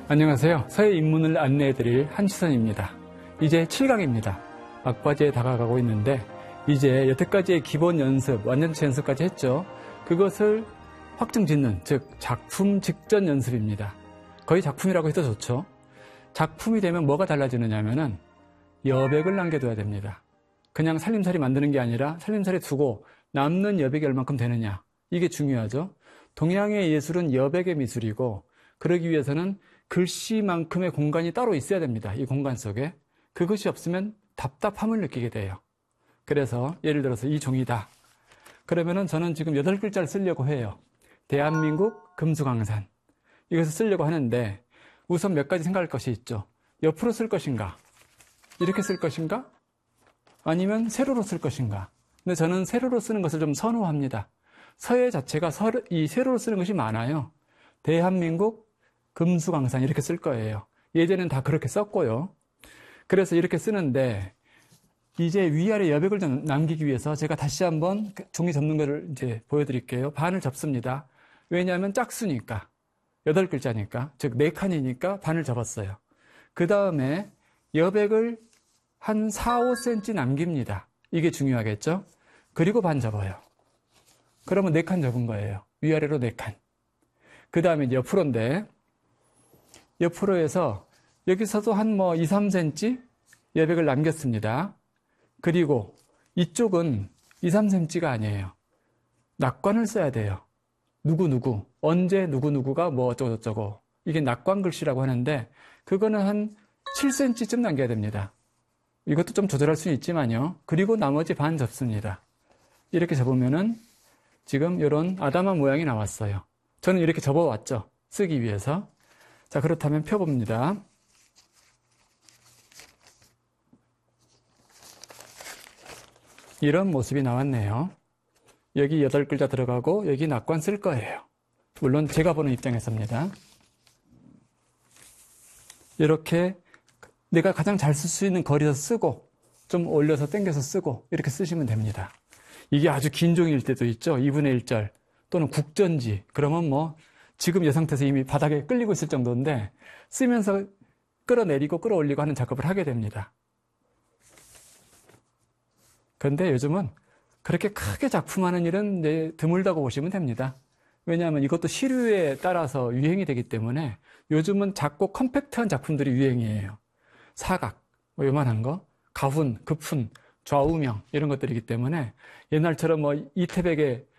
안녕하세요. 서예 입문을 안내해드릴 한시선입니다. 이제 7강입니다. 막바지에 다가가고 있는데 이제 여태까지의 기본 연습, 완전체 연습까지 했죠. 그것을 확정 짓는, 즉 작품 직전 연습입니다. 거의 작품이라고 해도 좋죠. 작품이 되면 뭐가 달라지느냐면은 여백을 남겨둬야 됩니다. 그냥 살림살이 만드는 게 아니라 살림살이 두고 남는 여백이 얼만큼 되느냐, 이게 중요하죠. 동양의 예술은 여백의 미술이고 그러기 위해서는 글씨만큼의 공간이 따로 있어야 됩니다. 이 공간 속에. 그것이 없으면 답답함을 느끼게 돼요. 그래서 예를 들어서 이 종이다. 그러면은 저는 지금 8글자를 쓰려고 해요. 대한민국 금수강산. 이것을 쓰려고 하는데 우선 몇 가지 생각할 것이 있죠. 옆으로 쓸 것인가? 이렇게 쓸 것인가? 아니면 세로로 쓸 것인가? 근데 저는 세로로 쓰는 것을 좀 선호합니다. 서예 자체가 이 세로로 쓰는 것이 많아요. 대한민국 금수강산 이렇게 쓸 거예요. 예전엔 다 그렇게 썼고요. 그래서 이렇게 쓰는데 이제 위아래 여백을 좀 남기기 위해서 제가 다시 한번 종이 접는 거를 이제 보여드릴게요. 반을 접습니다. 왜냐하면 짝수니까. 8글자니까. 즉 4칸이니까 반을 접었어요. 그 다음에 여백을 한 4, 5cm 남깁니다. 이게 중요하겠죠? 그리고 반 접어요. 그러면 4칸 접은 거예요. 위아래로 4칸. 그 다음에 이제 옆으로인데 옆으로 해서 여기서도 한 2, 3cm 여백을 남겼습니다. 그리고 이쪽은 2, 3cm가 아니에요. 낙관을 써야 돼요. 누구누구, 언제 누구누구가 뭐 어쩌고저쩌고. 이게 낙관 글씨라고 하는데 그거는 한 7cm쯤 남겨야 됩니다. 이것도 좀 조절할 수는 있지만요. 그리고 나머지 반 접습니다. 이렇게 접으면은 지금 이런 아담한 모양이 나왔어요. 저는 이렇게 접어왔죠. 쓰기 위해서. 자, 그렇다면 펴봅니다. 이런 모습이 나왔네요. 여기 8글자 들어가고 여기 낙관 쓸 거예요. 물론 제가 보는 입장에서입니다. 이렇게 내가 가장 잘 쓸 수 있는 거리에서 쓰고 좀 올려서 당겨서 쓰고 이렇게 쓰시면 됩니다. 이게 아주 긴 종이일 때도 있죠. 2분의 1절 또는 국전지. 그러면 지금 이 상태에서 이미 바닥에 끌리고 있을 정도인데 쓰면서 끌어내리고 끌어올리고 하는 작업을 하게 됩니다. 그런데 요즘은 그렇게 크게 작품하는 일은 이제 드물다고 보시면 됩니다. 왜냐하면 이것도 시류에 따라서 유행이 되기 때문에 요즘은 작고 컴팩트한 작품들이 유행이에요. 사각, 요만한 거, 가훈, 급훈, 좌우명 이런 것들이기 때문에 옛날처럼 이태백의